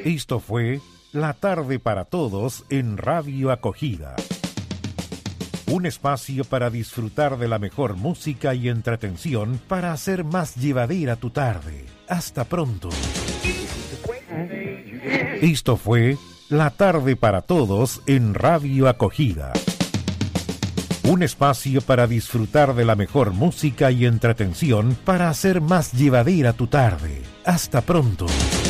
Esto fue La Tarde para Todos en Radio Acogida. Un espacio para disfrutar de la mejor música y entretención para hacer más llevadera tu tarde. Hasta pronto. Esto fue La Tarde para Todos en Radio Acogida. Un espacio para disfrutar de la mejor música y entretención para hacer más llevadera tu tarde. Hasta pronto.